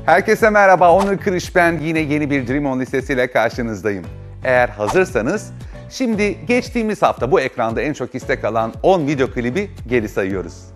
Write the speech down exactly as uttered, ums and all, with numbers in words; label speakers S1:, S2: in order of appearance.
S1: Herkese merhaba, Onur Kırış ben. Yine yeni bir Dream On listesiyle karşınızdayım. Eğer hazırsanız, şimdi geçtiğimiz hafta bu ekranda en çok istek alan on video klibi geri sayıyoruz.